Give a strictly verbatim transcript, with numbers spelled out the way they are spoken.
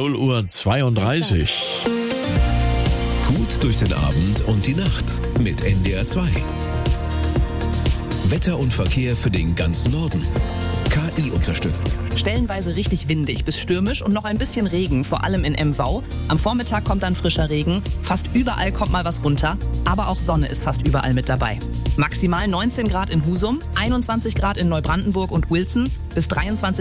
null Uhr zweiunddreißig. Gut durch den Abend und die Nacht mit N D R zwei. Wetter und Verkehr für den ganzen Norden. K I unterstützt. Stellenweise richtig windig bis stürmisch und noch ein bisschen Regen, vor allem in M V. Am Vormittag kommt dann frischer Regen. Fast überall kommt mal was runter. Aber auch Sonne ist fast überall mit dabei. Maximal neunzehn Grad in Husum, einundzwanzig Grad in Neubrandenburg und Uelzen, bis dreiundzwanzig